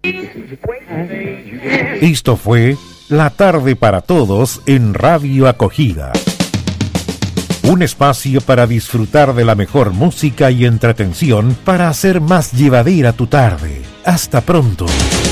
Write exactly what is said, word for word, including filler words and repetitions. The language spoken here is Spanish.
Esto fue La Tarde para Todos en Radio Acogida. Un espacio para disfrutar de la mejor música y entretención para hacer más llevadera tu tarde. Hasta pronto.